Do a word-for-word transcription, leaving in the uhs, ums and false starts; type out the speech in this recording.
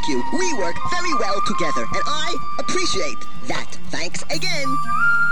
Thank you. We work very well together, and I appreciate that. Thanks again.